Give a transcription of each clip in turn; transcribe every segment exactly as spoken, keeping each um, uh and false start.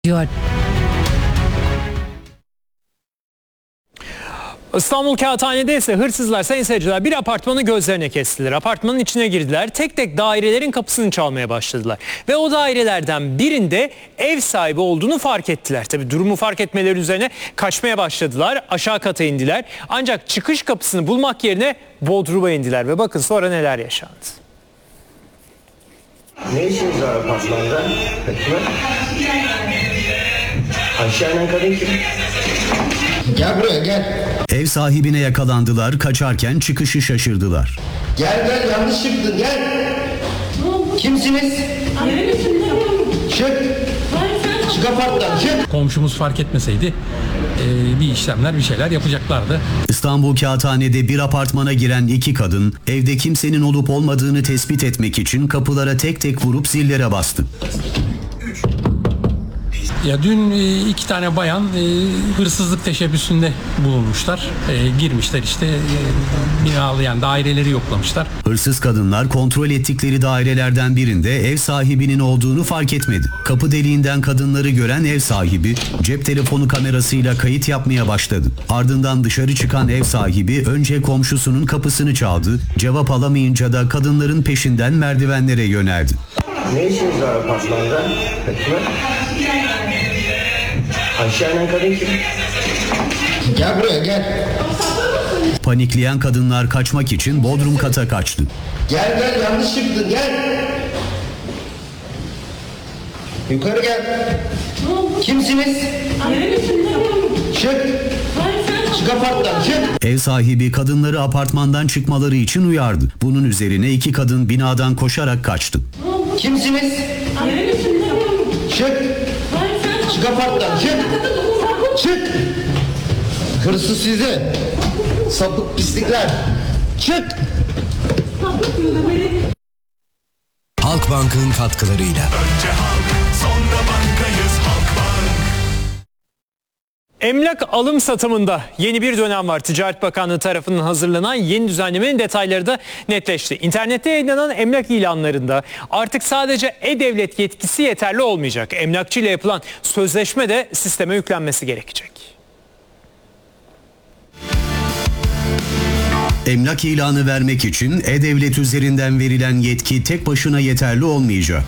diyor. İstanbul Kağıthane'de ise hırsızlar, sayın seyirciler, bir apartmanı gözlerine kestiler. Apartmanın içine girdiler. Tek tek dairelerin kapısını çalmaya başladılar. Ve o dairelerden birinde ev sahibi olduğunu fark ettiler. Tabii durumu fark etmeleri üzerine kaçmaya başladılar. Aşağı kata indiler. Ancak çıkış kapısını bulmak yerine bodruma indiler. Ve bakın sonra neler yaşandı. Ne işiniz var apartmanda? Peki. Aşağı inen kadın kim? Gel buraya gel. Ev sahibine yakalandılar, kaçarken çıkışı şaşırdılar. Gel gel, yanlış çıktın, gel. Kimsiniz? Çık. Çık aparttan, çık. Komşumuz fark etmeseydi e, bir işlemler bir şeyler yapacaklardı. İstanbul Kağıthane'de bir apartmana giren iki kadın evde kimsenin olup olmadığını tespit etmek için kapılara tek tek vurup zillere bastı. Ya dün e, iki tane bayan e, hırsızlık teşebbüsünde bulunmuşlar. E, girmişler işte e, binalı yani daireleri yoklamışlar. Hırsız kadınlar kontrol ettikleri dairelerden birinde ev sahibinin olduğunu fark etmedi. Kapı deliğinden kadınları gören ev sahibi cep telefonu kamerasıyla kayıt yapmaya başladı. Ardından dışarı çıkan ev sahibi önce komşusunun kapısını çaldı. Cevap alamayınca da kadınların peşinden merdivenlere yöneldi. Ne işiniz var apartmanda? Peki. Aşağı inen kadın kim? Gel buraya gel. Panikleyen kadınlar kaçmak için bodrum kata kaçtı. Gel gel, yanlış çıktın, gel. Yukarı gel. Kimsiniz? Çık. Çık aparttan, çık. Ev sahibi kadınları apartmandan çıkmaları için uyardı. Bunun üzerine iki kadın binadan koşarak kaçtı. Kimsiniz? Çık. Çık aparttan, çık. Çık. Hırsız size. Sapık pislikler. Çık. Halkbank'ın katkılarıyla. Önce halk, sonra bankayız Halkbank. Emlak alım satımında yeni bir dönem var. Ticaret Bakanlığı tarafından hazırlanan yeni düzenlemenin detayları da netleşti. İnternette yayınlanan emlak ilanlarında artık sadece e-devlet yetkisi yeterli olmayacak. Emlakçı ile yapılan sözleşme de sisteme yüklenmesi gerekecek. Emlak ilanı vermek için e-devlet üzerinden verilen yetki tek başına yeterli olmayacak.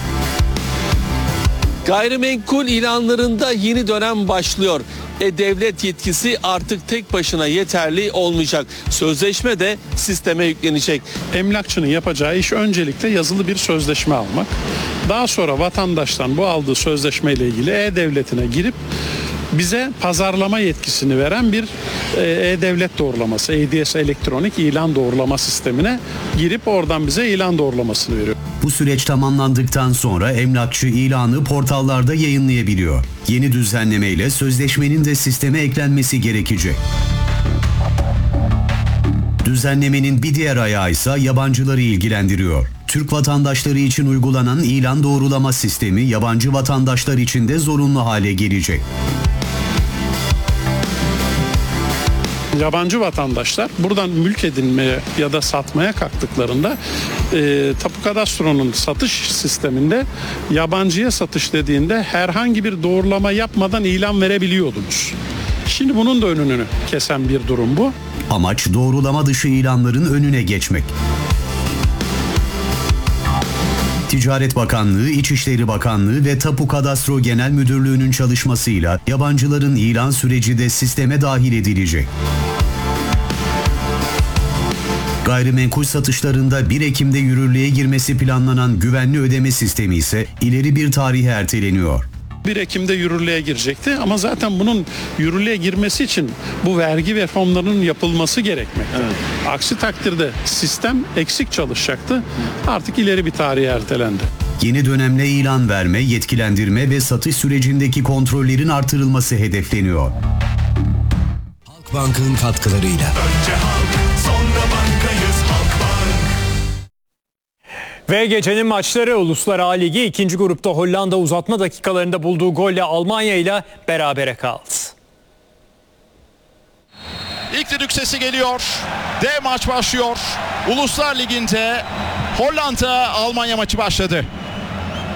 Gayrimenkul ilanlarında yeni dönem başlıyor. E-devlet yetkisi artık tek başına yeterli olmayacak. Sözleşme de sisteme yüklenecek. Emlakçının yapacağı iş öncelikle yazılı bir sözleşme almak. Daha sonra vatandaştan bu aldığı sözleşmeyle ilgili e-devletine girip bize pazarlama yetkisini veren bir e-devlet doğrulaması, E D S elektronik ilan doğrulama sistemine girip oradan bize ilan doğrulamasını veriyor. Bu süreç tamamlandıktan sonra emlakçı ilanı portallarda yayınlayabiliyor. Yeni düzenlemeyle sözleşmenin de sisteme eklenmesi gerekecek. Düzenlemenin bir diğer ayağı ise yabancıları ilgilendiriyor. Türk vatandaşları için uygulanan ilan doğrulama sistemi yabancı vatandaşlar için de zorunlu hale gelecek. Yabancı vatandaşlar buradan mülk edinmeye ya da satmaya kalktıklarında e, Tapu Kadastro'nun satış sisteminde yabancıya satış dediğinde herhangi bir doğrulama yapmadan ilan verebiliyordunuz. Şimdi bunun da önünü kesen bir durum bu. Amaç doğrulama dışı ilanların önüne geçmek. Ticaret Bakanlığı, İçişleri Bakanlığı ve Tapu Kadastro Genel Müdürlüğü'nün çalışmasıyla yabancıların ilan süreci de sisteme dahil edilecek. Gayrimenkul satışlarında bir Ekim'de yürürlüğe girmesi planlanan güvenli ödeme sistemi ise ileri bir tarihe erteleniyor. bir Ekim'de yürürlüğe girecekti ama zaten bunun yürürlüğe girmesi için bu vergi reformlarının yapılması gerekmekte. Evet. Aksi takdirde sistem eksik çalışacaktı. Artık ileri bir tarihe ertelendi. Yeni dönemle ilan verme, yetkilendirme ve satış sürecindeki kontrollerin artırılması hedefleniyor. Halkbank'ın katkılarıyla. Önce halk, sonra bankayız Halkbank. Ve gecenin maçları Uluslar A Ligi ikinci grupta Hollanda uzatma dakikalarında bulduğu golle Almanya ile berabere kaldı. İlk düdük sesi geliyor. Dev maç başlıyor. Uluslar Ligi'nde Hollanda Almanya maçı başladı.